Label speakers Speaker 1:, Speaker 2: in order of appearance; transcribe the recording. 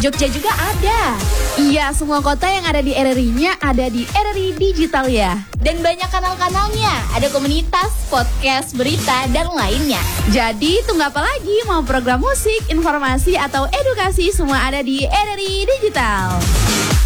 Speaker 1: Jogja juga ada.
Speaker 2: Iya, semua kota yang ada di RRI-nya ada di RRI Digital ya.
Speaker 1: Dan banyak kanal-kanalnya, ada komunitas, podcast, berita, dan lainnya.
Speaker 2: Jadi tunggu apa lagi? Mau program musik, informasi, atau edukasi, semua ada di RRI Digital.